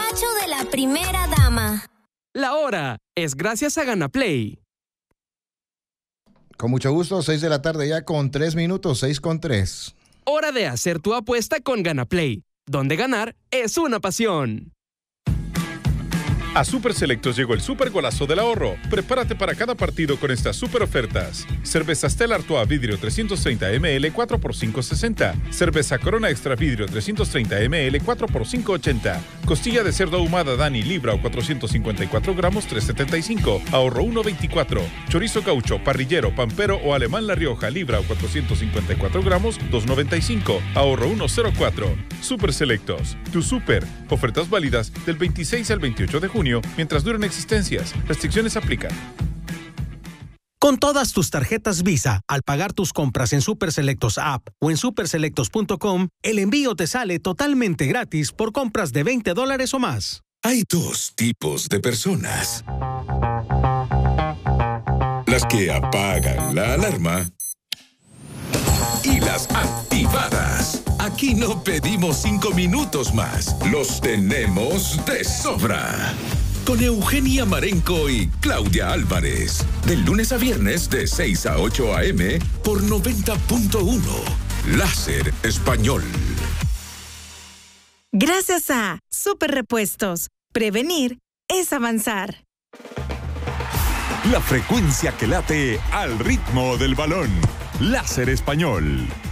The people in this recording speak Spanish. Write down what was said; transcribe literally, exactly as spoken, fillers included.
despacho de la primera dama. La hora es gracias a GanaPlay. Con mucho gusto, seis de la tarde ya con tres minutos, seis con tres. Hora de hacer tu apuesta con GanaPlay, donde ganar es una pasión. A Super Selectos llegó el super golazo del ahorro. Prepárate para cada partido con estas super ofertas. Cerveza Stella Artois vidrio trescientos treinta mililitros cuatro por cinco sesenta. Cerveza Corona Extra vidrio trescientos treinta mililitros cuatro por cinco ochenta. Costilla de cerdo ahumada Dani Libra o cuatrocientos cincuenta y cuatro gramos tres setenta y cinco. Ahorro uno veinticuatro. Chorizo caucho, parrillero, pampero o alemán La Rioja Libra o cuatrocientos cincuenta y cuatro gramos dos noventa y cinco. Ahorro uno cero cuatro. Super Selectos. Tu super. Ofertas válidas del veintiséis al veintiocho de junio. Mientras duren existencias, restricciones aplican. Con todas tus tarjetas Visa, al pagar tus compras en Super Selectos App o en super selectos punto com, el envío te sale totalmente gratis por compras de veinte dólares o más. Hay dos tipos de personas. Las que apagan la alarma y las activadas. Aquí no pedimos cinco minutos más. Los tenemos de sobra. Con Eugenia Marenco y Claudia Álvarez. De lunes a viernes de seis a ocho a eme por noventa punto uno. Láser Español. Gracias a Super Repuestos. Prevenir es avanzar. La frecuencia que late al ritmo del balón. Láser Español.